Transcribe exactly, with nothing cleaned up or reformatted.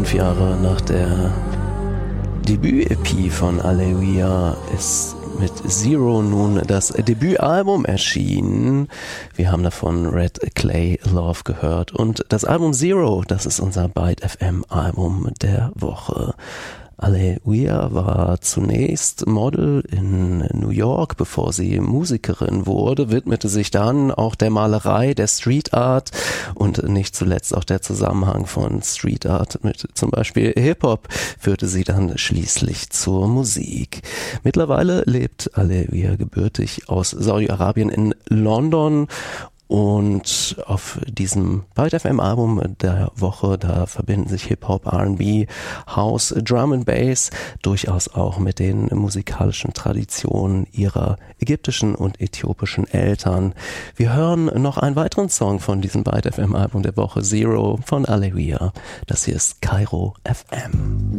Fünf Jahre nach der Debüt-E P von Aleluia ist mit Zero nun das Debütalbum erschienen. Wir haben davon Red Clay Love gehört und das Album Zero, das ist unser Byte F M Album der Woche. Aleluia war zunächst Model in New York, bevor sie Musikerin wurde, widmete sich dann auch der Malerei, der Street Art und nicht zuletzt auch der Zusammenhang von Street Art mit zum Beispiel Hip-Hop führte sie dann schließlich zur Musik. Mittlerweile lebt Aleluia gebürtig aus Saudi-Arabien in London. Und auf diesem Byte F M Album der Woche, da verbinden sich Hip-Hop, R and B, House, Drum and Bass durchaus auch mit den musikalischen Traditionen ihrer ägyptischen und äthiopischen Eltern. Wir hören noch einen weiteren Song von diesem Byte F M Album der Woche, Zero von Aleluia. Das hier ist Kairo F M.